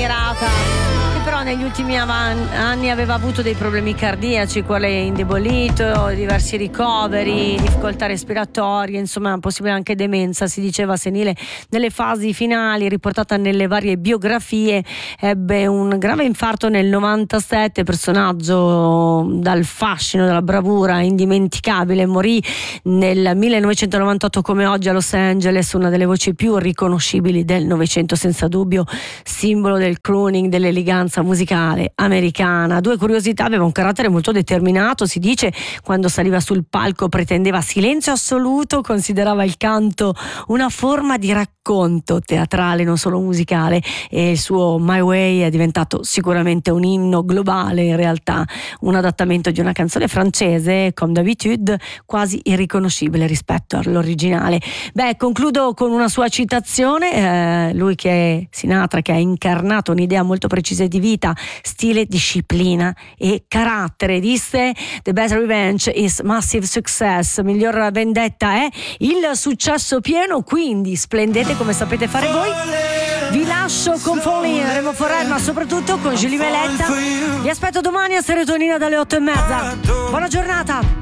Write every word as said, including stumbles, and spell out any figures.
schierata, che però negli ultimi avan- anni aveva avuto dei problemi cardiaci, cuore indebolito, diversi ricoveri, difficoltà respiratorie, insomma possibile anche demenza, si diceva senile nelle fasi finali, riportata nelle varie biografie. Ebbe un grave infarto nel novantasette, personaggio dal fascino, dalla bravura indimenticabile, morì nel millenovecentonovantotto come oggi a Los Angeles, una delle voci più riconoscibili del Novecento, senza dubbio simbolo del crooning, dell'eleganza musicale americana. Due curiosità: aveva un carattere molto determinato, si dice, quando saliva sul palco pretendeva silenzio assoluto, considerava il canto una forma di racconto teatrale, non solo musicale, e il suo My Way è diventato sicuramente un inno globale, in realtà un adattamento di una canzone francese, Comme d'habitude, quasi irriconoscibile rispetto all'originale. Beh, concludo con una sua citazione, eh, lui che è Sinatra, che ha incarnato un'idea molto precisa di vita, stile, disciplina e carattere. Disse: The best revenge is massive success, miglior vendetta è il successo pieno, quindi splendete come sapete fare voi. Vi lascio con Falling, Remo Ferrer, ma soprattutto con Julie Meletta. Vi aspetto domani a Serotonina dalle otto e mezza. Buona giornata.